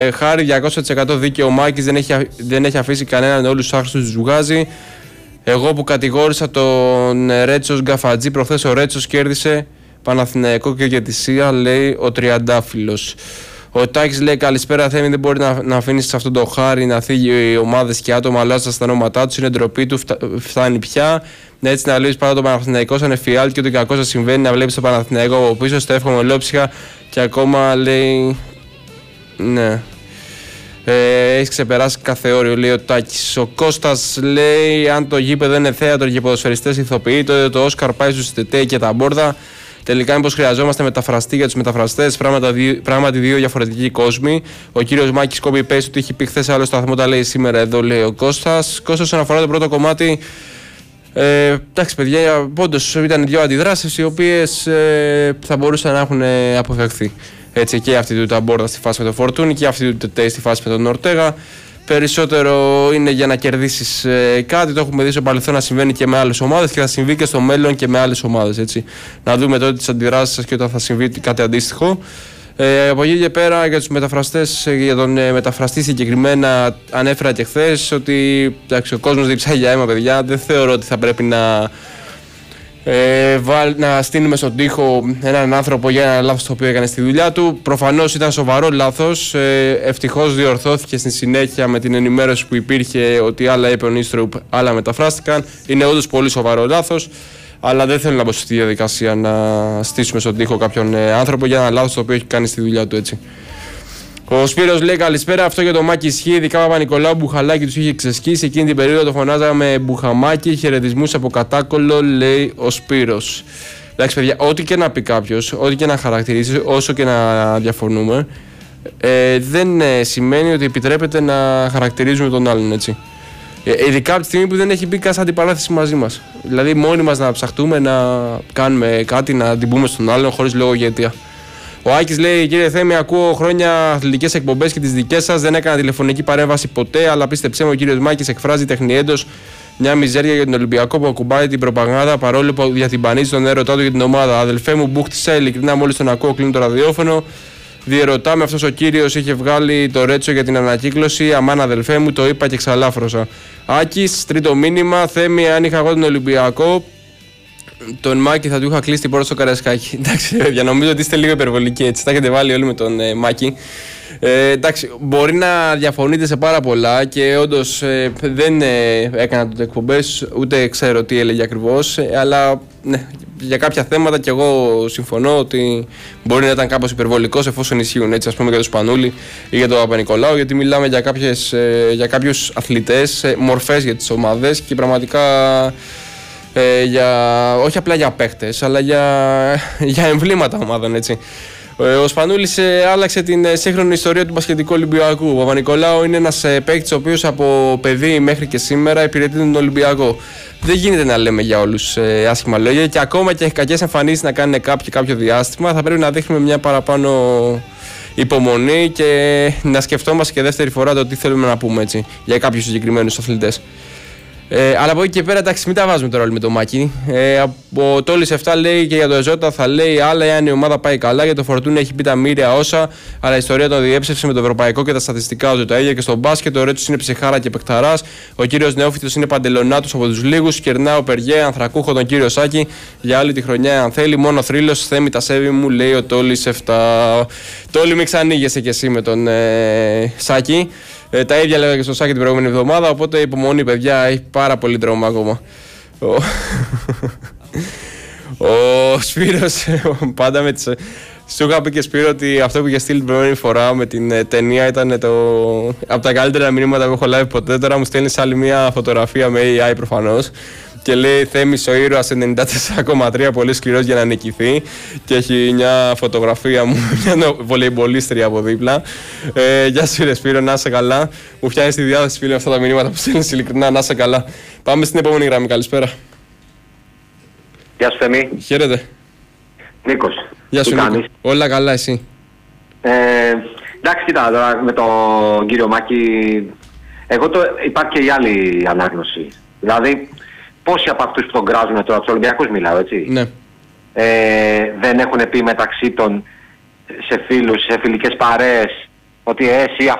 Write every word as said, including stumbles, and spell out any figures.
Χάρη διακόσια τοις εκατό δίκαιο ο Μάκης, δεν έχει, δεν έχει αφήσει κανέναν, όλους τους άχρηστους τους βγάζει. Εγώ που κατηγόρησα τον Ρέτσο Γκαφατζή, προχθές ο Ρέτσος κέρδισε Παναθηναϊκό και διαιτησία, λέει ο Τριαντάφυλλος. Ο Τάκης λέει καλησπέρα Θέμη, δεν μπορεί να, να αφήνει σε αυτόν τον Χάρη να θίγει ομάδες και άτομα, αλλάζοντας τα ονόματά τους, είναι ντροπή του, φτα, φτάνει πια. Έτσι να βλέπεις πάντα τον Παναθηναϊκό σαν εφιάλτη και ότι κακό θα συμβαίνει, να βλέπεις τον Παναθηναϊκό από πίσω, στο εύχομαι ολόψυχα και ακόμα λέει. Ναι. Ε, έχει ξεπεράσει κάθε όριο, λέει ο Τάκης. Ο Κώστας λέει: αν το γήπεδο είναι θέατρο και οι ποδοσφαιριστές ηθοποιοί, τότε το Όσκαρ πάει στους Τετέι και τα Μπόρδα. Τελικά, μήπως χρειαζόμαστε μεταφραστή για τους μεταφραστές, πράγματι δύο διαφορετικοί κόσμοι. Ο κύριος Μάκης κόμπι πέσει ότι έχει πει χθες άλλο σταθμό, τα λέει σήμερα εδώ, λέει ο Κώστας. Κώστας, όσον αφορά το πρώτο κομμάτι, ε, εντάξει, παιδιά, πόντως ήταν δύο αντιδράσεις οι οποίες ε, θα μπορούσαν να έχουν αποφευχθεί. Έτσι, και αυτή του Ταμπόρδα στη φάση με τον Φορτούνι και αυτή του Τετέι στη φάση με τον Ορτέγα. Περισσότερο είναι για να κερδίσεις ε, κάτι. Το έχουμε δει στο παρελθόν να συμβαίνει και με άλλες ομάδες και θα συμβεί και στο μέλλον και με άλλες ομάδες. Έτσι. Να δούμε τότε τις αντιδράσεις σας και όταν θα συμβεί κάτι αντίστοιχο. Ε, από εκεί και πέρα για τους μεταφραστές, για τον ε, μεταφραστή συγκεκριμένα, ανέφερα και χθες ότι εντάξει, ο κόσμος διψάει για αίμα, παιδιά. Δεν θεωρώ ότι θα πρέπει να. Ε, βάλ, να στείλουμε στον τοίχο έναν άνθρωπο για ένα λάθος το οποίο έκανε στη δουλειά του. Προφανώς ήταν σοβαρό λάθος. Ε, ευτυχώς διορθώθηκε στη συνέχεια με την ενημέρωση που υπήρχε ότι άλλα είπε ο Νίστρουπ, άλλα μεταφράστηκαν. Είναι όντως πολύ σοβαρό λάθος. Αλλά δεν θέλω να μπω στη διαδικασία να στήσουμε στον τοίχο κάποιον ε, άνθρωπο για ένα λάθος το οποίο έχει κάνει στη δουλειά του, έτσι. Ο Σπύρος λέει καλησπέρα. Αυτό για το Μάκη ισχύει. Ειδικά ο Παπα-Νικολάου Μπουχαλάκη του είχε ξεσκίσει. Εκείνη την περίοδο το φωνάζαμε Μπουχαμάκη. Χαιρετισμούς από κατάκολλο, λέει ο Σπύρος. Εντάξει, παιδιά, ό,τι και να πει κάποιος, ό,τι και να χαρακτηρίσει, όσο και να διαφωνούμε, ε, δεν ε, σημαίνει ότι επιτρέπεται να χαρακτηρίζουμε τον άλλον, έτσι. Ε, ειδικά από τη στιγμή που δεν έχει μπει καν σε αντιπαράθεση μαζί μας. Δηλαδή, μόνοι μας να ψαχτούμε να κάνουμε κάτι, να την πούμε στον άλλον χωρίς λόγο αιτία. Ο Άκης λέει: κύριε Θέμη, ακούω χρόνια αθλητικές εκπομπές και τις δικές σας. Δεν έκανα τηλεφωνική παρέμβαση ποτέ, αλλά πίστεψέ μου, ο κύριος Μάκης εκφράζει τεχνιέντος μια μιζέρια για τον Ολυμπιακό που ακουμπάει την προπαγάνδα παρόλο που διατυμπανίζει τον έρωτά του για την ομάδα. Αδελφέ μου, μπούχτισα ειλικρινά μόλις τον ακούω, κλείνω το ραδιόφωνο. Διερωτάμε, αυτός ο κύριος είχε βγάλει το Ρέτσο για την ανακύκλωση. Αμάν, αδελφέ μου, το είπα και ξαλάφρωσα. Άκης, τρίτο μήνυμα. Θέμη, αν είχα εγώ τον Ολυμπιακό, τον Μάκη θα του είχα κλείσει την πόρτα στο Καραϊσκάκι. Εντάξει, για νομίζω ότι είστε λίγο υπερβολικοί, έτσι. Τα έχετε βάλει όλοι με τον ε, Μάκη. Ε, εντάξει, μπορεί να διαφωνείτε σε πάρα πολλά και όντως ε, δεν ε, έκανα τότε εκπομπές, ούτε ξέρω τι έλεγε ακριβώς, ε, αλλά ναι, για κάποια θέματα και εγώ συμφωνώ ότι μπορεί να ήταν κάπως υπερβολικός εφόσον ισχύουν, έτσι, ας πούμε για τον Σπανούλη ή για τον Παπα-Νικολάου, γιατί μιλάμε για, κάποιες, ε, για κάποιους αθλητές, ε, μορφές για τις ομάδες και πραγματικά. Ε, για, όχι απλά για παίχτες, αλλά για, για εμβλήματα ομάδων, έτσι. Ο Σπανούλης ε, άλλαξε την ε, σύγχρονη ιστορία του μπασκετικού Ολυμπιακού. Ο Παπα-Νικολάου είναι ένας ε, παίκτης ο οποίος από παιδί μέχρι και σήμερα υπηρετεί τον Ολυμπιακό. Δεν γίνεται να λέμε για όλους ε, άσχημα λόγια και ακόμα και κακές εμφανίσεις να κάνουν κάποιο, κάποιο διάστημα θα πρέπει να δείχνουμε μια παραπάνω υπομονή και να σκεφτόμαστε και δεύτερη φορά το τι θέλουμε να πούμε, έτσι, για κάποιους συγκεκριμένους αθλητές. Ε, αλλά από εκεί και πέρα, εντάξει, μην τα βάζουμε τώρα όλοι με το Μάκη. Ε, από το Όλης εφτά λέει και για το Εζώτα θα λέει άλλα εάν η ομάδα πάει καλά. Για το Φορτούνι έχει πει τα μοίρια όσα, αλλά η ιστορία τον διέψευσε με το ευρωπαϊκό και τα στατιστικά του τα ίδια. Και στον μπάσκετ ο Ρέτσος είναι ψυχάρα και παικταράς. Ο κύριος Νεόφυτος είναι παντελονάτος από τους λίγους. Κερνά ο Περγέ, ανθρακούχο τον κύριο Σάκη για άλλη τη χρονιά. Αν θέλει, μόνο θρύλος, Θέμη τα σέβη μου, λέει ο Τόλης εφτά. Τόλη, μην ξανήγεσαι κι εσύ με τον ε, Σάκη. Ε, τα ίδια λέγα και στο Σάκη την προηγούμενη εβδομάδα, οπότε υπομονή, παιδιά, έχει πάρα πολύ δρόμο ακόμα. Ο, ο Σπύρος, πάντα με τις. Σου είχα πει και Σπύρο ότι αυτό που είχε στείλει την προηγούμενη φορά με την ε, ταινία ήταν το, από τα καλύτερα μηνύματα που έχω λάβει ποτέ. Τώρα μου στέλνει άλλη μια φωτογραφία με έι άι προφανώς. Και λέει Θέμης ο ήρωας ενενήντα τέσσερα κόμμα τρία, πολύ σκληρός για να νικηθεί. Και έχει μια φωτογραφία μου, μια βολεϊμπολίστρια από δίπλα. Ε, γεια σου ρε Σπύρο, να είσαι καλά. Μου φτιάχνεις τη διάθεση φίλε αυτά τα μηνύματα που στέλνεις, ειλικρινά, να είσαι καλά. Πάμε στην επόμενη γραμμή, καλησπέρα. Γεια σου Θέμη. Χαίρετε. Νίκος. Γεια σου Νίκο. Όλα καλά, εσύ? Ε, εντάξει, κοίτα τώρα με τον κύριο Μάκη, εγώ το, υπάρχει και η άλλη ανάγνωση. Δηλαδή, πόσοι από αυτούς που τον κράζουν τώρα, τους Ολυμπιακούς μιλάω, έτσι, ναι. ε, δεν έχουν πει μεταξύ των σε φίλους, σε φιλικές παρέες, Ότι ε, εσύ